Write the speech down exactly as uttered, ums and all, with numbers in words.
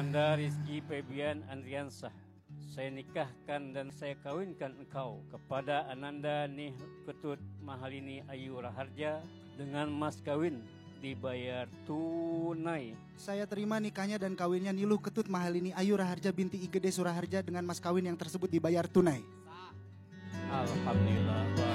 Ananda Rizky Febian Andriansah, saya nikahkan dan saya kawinkan engkau kepada Ananda Nih Ketut Mahalini Ayu Raharja dengan mas kawin dibayar tunai. Saya terima nikahnya dan kawinnya Niluh Ketut Mahalini Ayu Raharja binti Igede Suraharja dengan mas kawin yang tersebut dibayar tunai. Alhamdulillah.